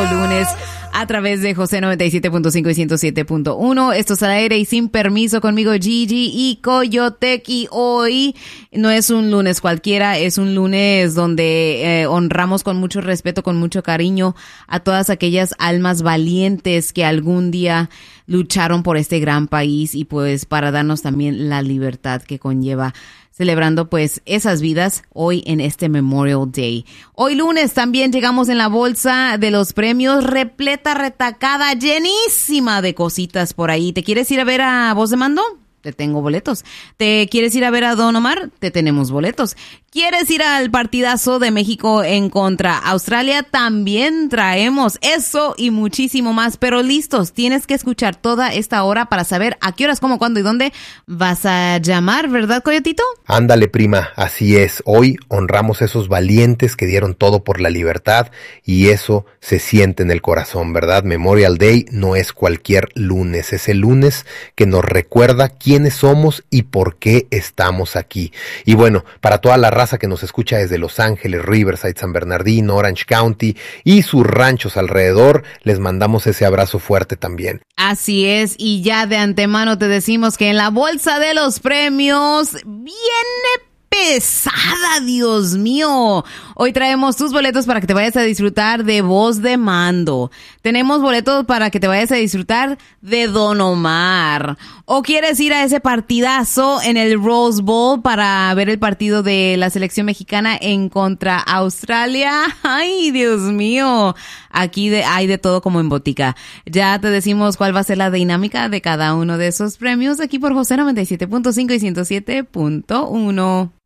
cada lunes a través de José 97.5 y 107.1. Esto es al aire y sin permiso conmigo, Gigi y Coyotec. Y hoy no es un lunes cualquiera, es un lunes donde honramos con mucho respeto, con mucho cariño a todas aquellas almas valientes que algún día lucharon por este gran país y pues para darnos también la libertad que conlleva, celebrando pues esas vidas hoy en este Memorial Day. Hoy lunes también llegamos en la bolsa de los premios repleta, retacada, llenísima de cositas por ahí. ¿Te quieres ir a ver a Voz de Mando? Te tengo boletos. ¿Te quieres ir a ver a Don Omar? Te tenemos boletos. ¿Quieres ir al partidazo de México en contra Australia? También traemos eso y muchísimo más. Pero listos, tienes que escuchar toda esta hora para saber a qué horas, cómo, cuándo y dónde vas a llamar, ¿verdad, Coyotito? Ándale, prima, así es. Hoy honramos a esos valientes que dieron todo por la libertad y eso se siente en el corazón, ¿verdad? Memorial Day no es cualquier lunes, es el lunes que nos recuerda quiénes somos y por qué estamos aquí. Y bueno, para toda la raza que nos escucha desde Los Ángeles, Riverside, San Bernardino, Orange County y sus ranchos alrededor, les mandamos ese abrazo fuerte también. Así es, y ya de antemano te decimos que en la bolsa de los premios viene pesada, Dios mío. Hoy traemos tus boletos para que te vayas a disfrutar de Voz de Mando. Tenemos boletos para que te vayas a disfrutar de Don Omar. ¿O quieres ir a ese partidazo en el Rose Bowl para ver el partido de la selección mexicana en contra Australia? Ay, Dios mío. Aquí hay de todo como en botica. Ya te decimos cuál va a ser la dinámica de cada uno de esos premios aquí por José 97.5 y 107.1.